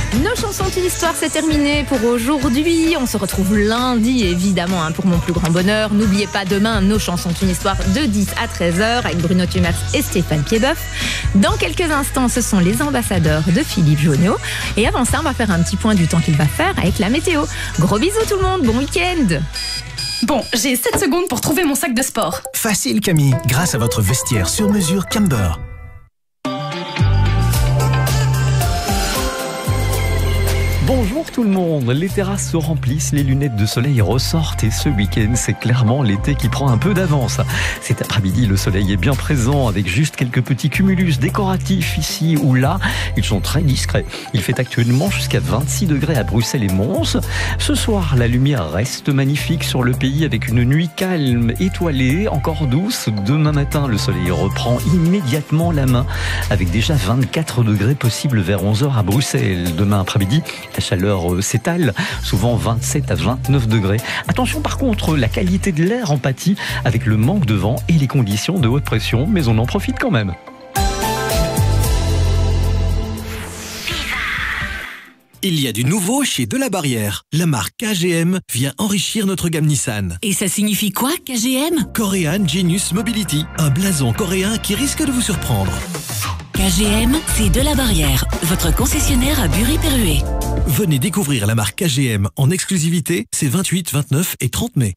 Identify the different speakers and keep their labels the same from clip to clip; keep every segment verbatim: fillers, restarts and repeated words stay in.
Speaker 1: Nos chansons d'une histoire, c'est terminé pour aujourd'hui. On se retrouve lundi, évidemment, hein, pour mon plus grand bonheur. N'oubliez pas, demain, nos chansons d'une histoire de dix à treize heures avec Bruno Thumers et Stéphane Piedboeuf. Dans quelques instants, ce sont les ambassadeurs de Philippe Jonneau. Et avant ça, on va faire un petit point du temps qu'il va faire avec la météo. Gros bisous tout le monde, bon week-end.
Speaker 2: Bon, j'ai sept secondes pour trouver mon sac de sport.
Speaker 3: Facile Camille, grâce à votre vestiaire sur mesure Camber.
Speaker 4: Bonjour tout le monde, les terrasses se remplissent, les lunettes de soleil ressortent et ce week-end c'est clairement l'été qui prend un peu d'avance. Cet après-midi le soleil est bien présent avec juste quelques petits cumulus décoratifs ici ou là. Ils sont très discrets. Il fait actuellement jusqu'à vingt-six degrés à Bruxelles et Mons. Ce soir la lumière reste magnifique sur le pays avec une nuit calme, étoilée, encore douce. Demain matin le soleil reprend immédiatement la main avec déjà vingt-quatre degrés possibles vers onze heures à Bruxelles. Demain après-midi la chaleur s'étale, souvent vingt-sept à vingt-neuf degrés. Attention par contre, la qualité de l'air en pâtit avec le manque de vent et les conditions de haute pression, mais on en profite quand même.
Speaker 3: Il y a du nouveau chez Delabarrière. La marque K G M vient enrichir notre gamme Nissan.
Speaker 5: Et ça signifie quoi, K G M ?
Speaker 3: Korean Genius Mobility, un blason coréen qui risque de vous surprendre.
Speaker 5: K G M, c'est Delabarrière, votre concessionnaire à Bury-Perruet.
Speaker 3: Venez découvrir la marque K G M en exclusivité ces vingt-huit, vingt-neuf et trente mai.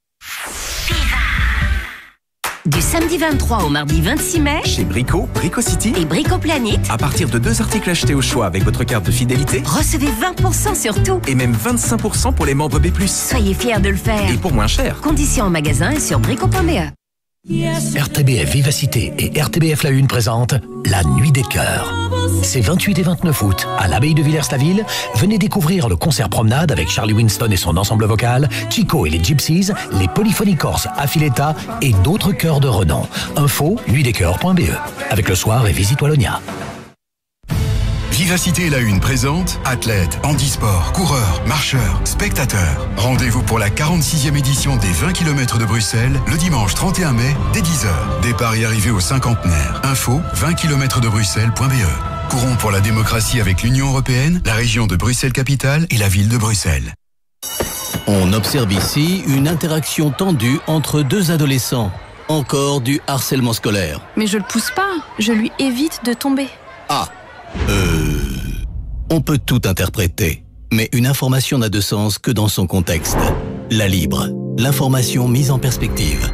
Speaker 6: Du samedi vingt-trois au mardi vingt-six mai,
Speaker 7: chez Brico, Brico City
Speaker 6: et Brico Planet,
Speaker 7: à partir de deux articles achetés au choix avec votre carte de fidélité,
Speaker 6: recevez vingt pour cent sur tout.
Speaker 7: Et même vingt-cinq pour cent pour les membres B plus.
Speaker 6: Soyez fiers de le faire.
Speaker 7: Et pour moins cher.
Speaker 6: Conditions en magasin et sur brico point b e.
Speaker 8: R T B F Vivacité et R T B F La Une présentent La Nuit des Cœurs. C'est vingt-huit et vingt-neuf août, à l'abbaye de Villers-la-Ville. Venez découvrir le concert promenade avec Charlie Winston et son ensemble vocal, Chico et les Gypsies, les Polyphonies Corses Affiletta et d'autres chœurs de renom. Info, nuit des cœurs point b e. Avec le soir et Visite Wallonia.
Speaker 9: Vivacité La Une présente athlètes, handisport, coureurs, marcheurs, spectateurs. Rendez-vous pour la quarante-sixième édition des vingt kilomètres de Bruxelles le dimanche trente et un mai dès dix heures. Départ et arrivée au cinquantenaire. Info vingt kilomètres de Bruxelles point b e. Courons pour la démocratie avec l'Union européenne, la région de Bruxelles-Capitale et la ville de Bruxelles.
Speaker 10: On observe ici une interaction tendue entre deux adolescents. Encore du harcèlement scolaire.
Speaker 2: Mais je le pousse pas, je lui évite de tomber.
Speaker 10: Ah Euh... On peut tout interpréter, mais une information n'a de sens que dans son contexte. La Libre, l'information mise en perspective.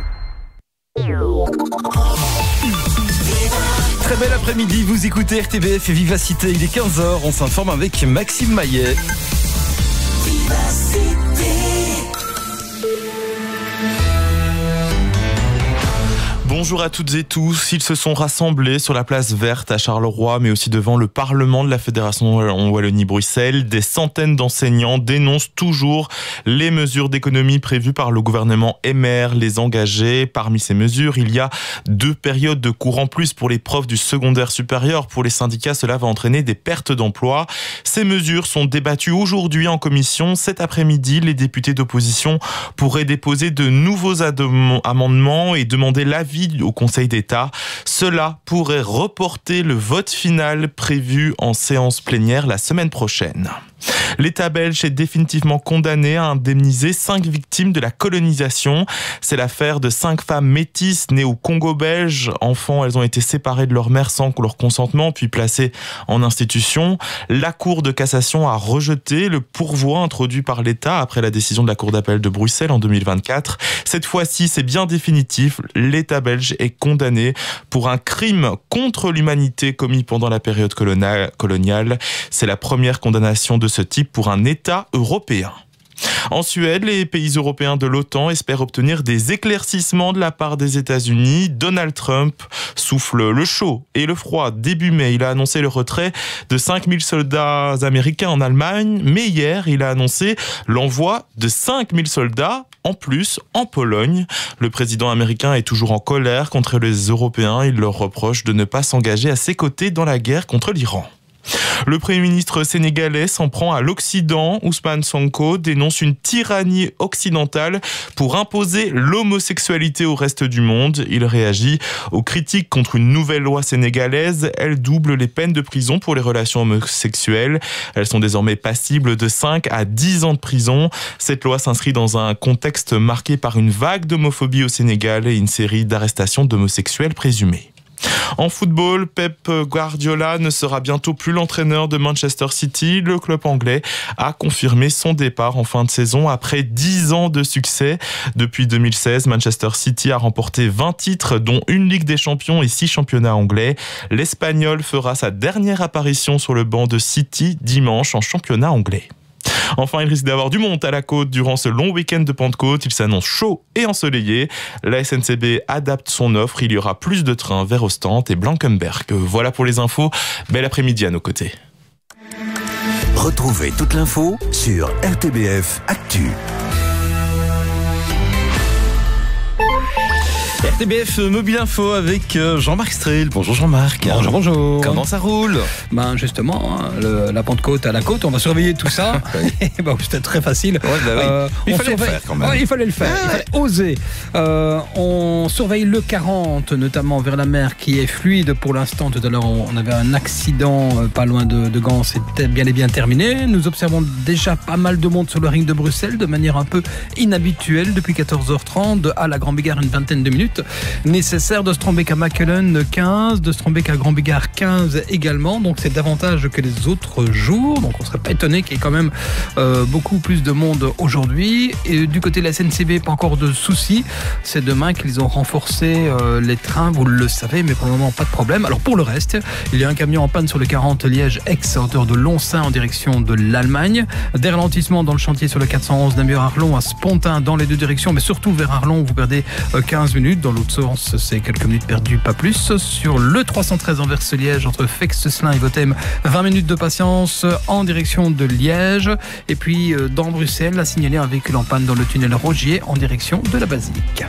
Speaker 11: Très bel après-midi, vous écoutez R T B F et Vivacité, il est quinze heures, on s'informe avec Maxime Maillet. Vivacité. Bonjour à toutes et tous. Ils se sont rassemblés sur la place verte à Charleroi, mais aussi devant le Parlement de la Fédération Wallonie-Bruxelles. Des centaines d'enseignants dénoncent toujours les mesures d'économie prévues par le gouvernement M R, les engagés. Parmi ces mesures, il y a deux périodes de cours en plus pour les profs du secondaire supérieur. Pour les syndicats, cela va entraîner des pertes d'emploi. Ces mesures sont débattues aujourd'hui en commission. Cet après-midi, les députés d'opposition pourraient déposer de nouveaux amendements et demander l'avis au Conseil d'État. Cela pourrait reporter le vote final prévu en séance plénière la semaine prochaine. L'État belge est définitivement condamné à indemniser cinq victimes de la colonisation. C'est l'affaire de cinq femmes métisses nées au Congo belge. Enfants, elles ont été séparées de leur mère sans leur consentement, puis placées en institution. La Cour de cassation a rejeté le pourvoi introduit par l'État après la décision de la Cour d'appel de Bruxelles en deux mille vingt-quatre. Cette fois-ci, c'est bien définitif. L'État belge est condamné pour un crime contre l'humanité commis pendant la période coloniale. C'est la première condamnation de ce type pour un État européen. En Suède, les pays européens de l'OTAN espèrent obtenir des éclaircissements de la part des États-Unis. Donald Trump souffle le chaud et le froid. Début mai, il a annoncé le retrait de cinq mille soldats américains en Allemagne, mais hier, il a annoncé l'envoi de cinq mille soldats en plus en Pologne. Le président américain est toujours en colère contre les Européens. Il leur reproche de ne pas s'engager à ses côtés dans la guerre contre l'Iran. Le Premier ministre sénégalais s'en prend à l'Occident. Ousmane Sonko dénonce une tyrannie occidentale pour imposer l'homosexualité au reste du monde. Il réagit aux critiques contre une nouvelle loi sénégalaise. Elle double les peines de prison pour les relations homosexuelles. Elles sont désormais passibles de cinq à dix ans de prison. Cette loi s'inscrit dans un contexte marqué par une vague d'homophobie au Sénégal et une série d'arrestations d'homosexuels présumés. En football, Pep Guardiola ne sera bientôt plus l'entraîneur de Manchester City. Le club anglais a confirmé son départ en fin de saison après dix ans de succès. Depuis deux mille seize, Manchester City a remporté vingt titres, dont une Ligue des Champions et six championnats anglais. L'Espagnol fera sa dernière apparition sur le banc de City dimanche en championnat anglais. Enfin, il risque d'avoir du monde à la côte durant ce long week-end de Pentecôte. Il s'annonce chaud et ensoleillé. La S N C B adapte son offre. Il y aura plus de trains vers Ostende et Blankenberg. Voilà pour les infos. Bel après-midi à nos côtés.
Speaker 3: Retrouvez toute l'info sur R T B F Actu.
Speaker 4: R T B F Mobile Info avec Jean-Marc Strel. Bonjour Jean-Marc.
Speaker 12: Bonjour, bonjour.
Speaker 4: Comment ça roule?
Speaker 12: Ben justement, hein, le, la Pentecôte à la côte, on va surveiller tout ça. ben, c'était très facile.
Speaker 4: Ouais, bah oui. euh, il fallait surveille... le faire quand même.
Speaker 12: Ouais, il fallait le faire, ah, il fallait ouais. oser. Euh, on surveille le quarante, notamment vers la mer, qui est fluide pour l'instant. Tout à l'heure, on avait un accident euh, pas loin de, de Gand. C'était bien et bien terminé. Nous observons déjà pas mal de monde sur le ring de Bruxelles, de manière un peu inhabituelle, depuis quatorze heures trente, à la Grand-Bigard, une vingtaine de minutes. Nécessaire de Strombeek à Mackelen quinze, de Strombeek à Grand-Bigard quinze également, donc c'est davantage que les autres jours, donc on ne serait pas étonné qu'il y ait quand même euh, beaucoup plus de monde aujourd'hui. Et du côté de la S N C B, pas encore de soucis, c'est demain qu'ils ont renforcé euh, les trains, vous le savez, mais pour le moment pas de problème. Alors pour le reste, il y a un camion en panne sur le quarante Liège-Aix à hauteur de Lonsin en direction de l'Allemagne, des ralentissements dans le chantier sur le quatre cent onze Namur-Arlon à Spontin dans les deux directions, mais surtout vers Arlon, vous perdez euh, quinze minutes, dans l'autre c'est quelques minutes perdues, pas plus. Sur le trois cent treize Anvers-Liège, entre Fex-Slin et Votem, vingt minutes de patience en direction de Liège. Et puis dans Bruxelles, a signalé un véhicule en panne dans le tunnel Rogier en direction de la Basilique.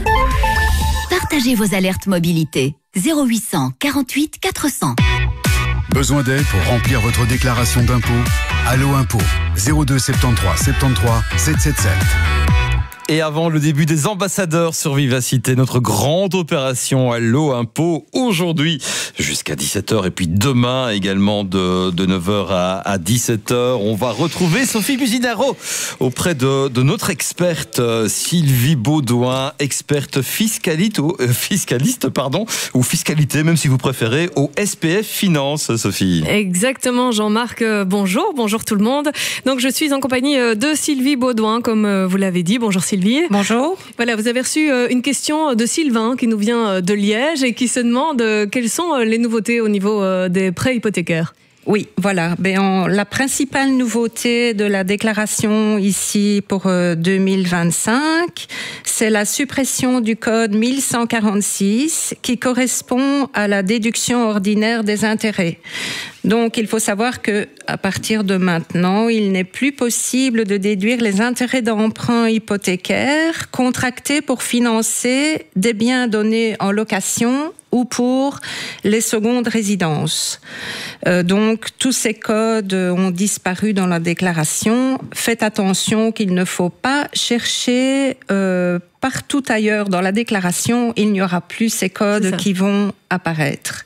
Speaker 6: Partagez vos alertes mobilité. zéro huit cent quarante-huit quatre cents.
Speaker 9: Besoin d'aide pour remplir votre déclaration d'impôt? Allo Impôt, zéro deux soixante-treize soixante-treize sept cent soixante-dix-sept.
Speaker 4: Et avant le début des ambassadeurs sur Vivacité, notre grande opération Allo Impôt aujourd'hui jusqu'à dix-sept heures et puis demain également de, de neuf heures à, à dix-sept heures. On va retrouver Sophie Businaro auprès de, de notre experte Sylvie Baudouin, experte fiscaliste, euh, fiscaliste pardon, ou fiscalité même si vous préférez, au S P F Finance, Sophie.
Speaker 13: Exactement Jean-Marc, bonjour, bonjour tout le monde. Donc je suis en compagnie de Sylvie Baudouin comme vous l'avez dit. Bonjour Sylvie.
Speaker 14: Bonjour.
Speaker 13: Voilà, vous avez reçu une question de Sylvain qui nous vient de Liège et qui se demande quelles sont les nouveautés au niveau des prêts hypothécaires.
Speaker 14: Oui, voilà. Ben, on, la principale nouveauté de la déclaration ici pour euh, deux mille vingt-cinq, c'est la suppression du code mille cent quarante-six qui correspond à la déduction ordinaire des intérêts. Donc, il faut savoir que à partir de maintenant, il n'est plus possible de déduire les intérêts d'emprunt hypothécaire contractés pour financer des biens donnés en location ou pour les secondes résidences. Euh, donc, tous ces codes ont disparu dans la déclaration. Faites attention qu'il ne faut pas chercher euh, partout ailleurs dans la déclaration. Il n'y aura plus ces codes qui vont apparaître.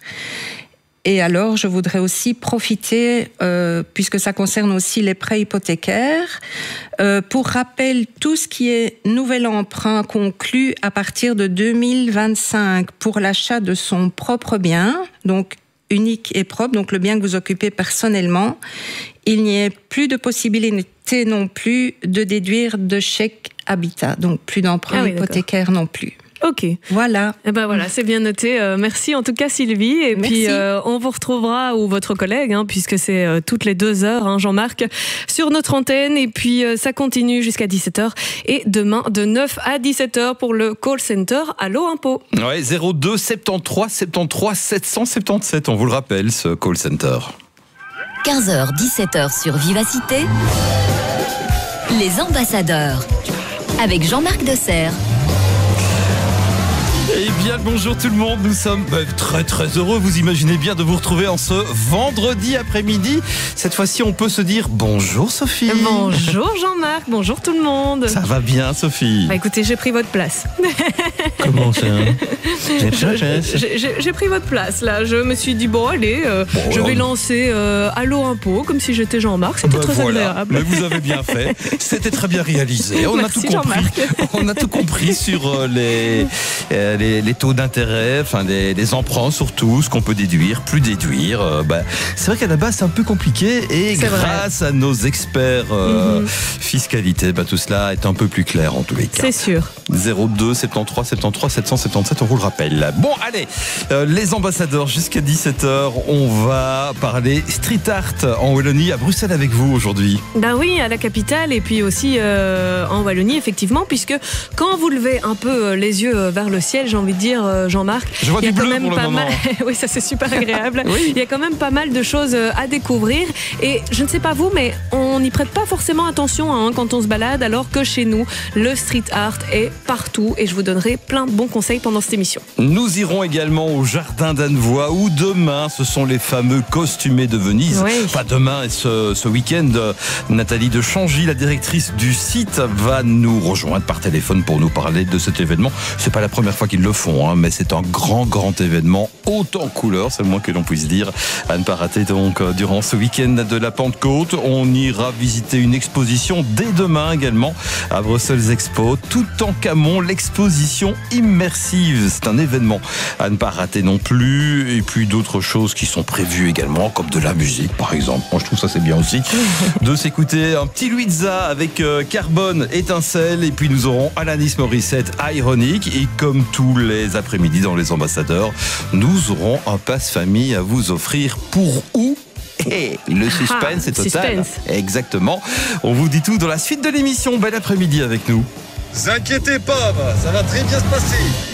Speaker 14: Et alors, je voudrais aussi profiter, euh, puisque ça concerne aussi les prêts hypothécaires, euh, pour rappel, tout ce qui est nouvel emprunt conclu à partir de deux mille vingt-cinq pour l'achat de son propre bien, donc unique et propre, donc le bien que vous occupez personnellement, il n'y a plus de possibilité non plus de déduire de chèque habitat, donc plus d'emprunt ah oui, hypothécaire non plus.
Speaker 13: Ok.
Speaker 14: Voilà.
Speaker 13: Et ben voilà, c'est bien noté. Euh, merci en tout cas Sylvie. Et merci. Puis euh, on vous retrouvera, ou votre collègue, hein, puisque c'est euh, toutes les deux heures, hein, Jean-Marc, sur notre antenne. Et puis euh, ça continue jusqu'à dix-sept heures. Et demain de neuf à dix-sept heures pour le call center Allo Impôt.
Speaker 4: Ouais, zéro deux soixante-treize soixante-treize sept cent soixante-dix-sept. On vous le rappelle, ce call center.
Speaker 6: quinze heures dix-sept heures sur Vivacité. Les ambassadeurs avec Jean-Marc Desserre.
Speaker 4: Eh
Speaker 15: bien le bonjour tout le monde. Nous sommes bah, très très heureux. Vous imaginez bien de vous retrouver en ce vendredi après-midi. Cette fois-ci, on peut se dire bonjour Sophie.
Speaker 13: Bonjour Jean-Marc, bonjour tout le monde.
Speaker 15: Ça va bien Sophie?
Speaker 13: Bah écoutez, j'ai pris votre place.
Speaker 15: Comment ça?
Speaker 13: J'ai pris votre place là. Je me suis dit bon allez, euh, bon, je vais lancer euh, Allô Impôt comme si j'étais Jean-Marc. C'était bah, très voilà. agréable.
Speaker 15: Mais vous avez bien fait. C'était très bien réalisé. On
Speaker 13: Merci,
Speaker 15: a tout compris.
Speaker 13: Jean-Marc.
Speaker 15: On a tout compris sur euh, les, euh, les les taux d'intérêt, enfin les, les emprunts surtout, ce qu'on peut déduire, plus déduire. Euh, bah, c'est vrai qu'à la base c'est un peu compliqué et c'est grâce vrai. à nos experts euh, mm-hmm. fiscalité, bah, tout cela est un peu plus clair en tous les cas.
Speaker 13: C'est sûr.
Speaker 15: zéro deux soixante-treize soixante-treize sept cent soixante-dix-sept, on vous le rappelle. Bon allez, euh, les ambassadeurs jusqu'à dix-sept heures, on va parler street art en Wallonie, à Bruxelles avec vous aujourd'hui.
Speaker 13: Ben oui, à la capitale et puis aussi euh, en Wallonie effectivement, puisque quand vous levez un peu les yeux vers le ciel, j'ai envie de dire Jean-Marc,
Speaker 15: je vois
Speaker 13: il y a
Speaker 15: du
Speaker 13: quand
Speaker 15: bleu
Speaker 13: même
Speaker 15: pour
Speaker 13: pas
Speaker 15: le moment.
Speaker 13: mal. Oui, ça c'est super agréable.
Speaker 15: Oui.
Speaker 13: Il y a quand même pas mal de choses à découvrir et je ne sais pas vous, mais on n'y prête pas forcément attention hein, quand on se balade, alors que chez nous, le street art est partout et je vous donnerai plein de bons conseils pendant cette émission.
Speaker 15: Nous irons également au Jardin d'Annevoie où demain, ce sont les fameux costumés de Venise.
Speaker 13: Oui.
Speaker 15: Enfin, demain et ce, ce week-end, Nathalie de Changy, la directrice du site, va nous rejoindre par téléphone pour nous parler de cet événement. C'est pas la première fois qu'ils le font, hein, mais c'est un grand, grand événement, haut en couleur, c'est le moins que l'on puisse dire. À ne pas rater donc durant ce week-end de la Pentecôte. On ira visiter une exposition dès demain également à Bruxelles Expo, tout en Camon, l'exposition immersive. C'est un événement à ne pas rater non plus. Et puis d'autres choses qui sont prévues également, comme de la musique par exemple. Moi je trouve ça c'est bien aussi de s'écouter un petit Luisa avec euh, Carbone, Étincelle, et puis nous aurons Alanis Morissette, Ironique, et comme tous les après-midi dans les ambassadeurs, nous aurons un passe-famille à vous offrir pour où? Et le suspense
Speaker 13: ah,
Speaker 15: est total.
Speaker 13: Suspense.
Speaker 15: Exactement. On vous dit tout dans la suite de l'émission. Bel après-midi avec nous.
Speaker 16: Ne vous inquiétez pas, ça va très bien se passer.